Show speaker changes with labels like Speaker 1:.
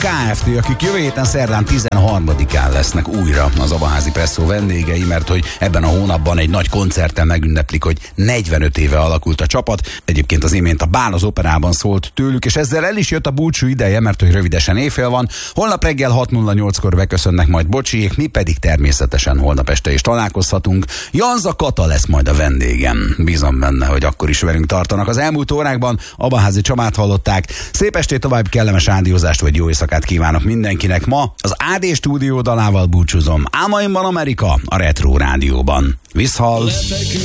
Speaker 1: Kft., akik jövő héten szerdán 13-án lesznek újra az Abaházi Presszó vendégei, mert hogy ebben a hónapban egy nagy koncerten megünneplik, hogy 45 éve alakult a csapat. Egyébként az imént a Bál az Operában szólt tőlük, és ezzel el is jött a búcsú ideje, mert hogy rövidesen éjfél van. Holnap reggel 6:08-kor beköszönnek majd bocsiék, mi pedig természetesen holnap este is találkozhatunk. Janza Kata lesz majd a vendégem. Bízom benne, hogy akkor is velünk tartanak. Az elmúlt órákban Abaházi Csabát hallották. Szép estét, további kellemes rádiózást vagy jó éjszakát kívánok mindenkinek. Ma az AD stúdió dalával búcsúzom. Álmaimban Amerika a Retro Rádióban. Viszhall!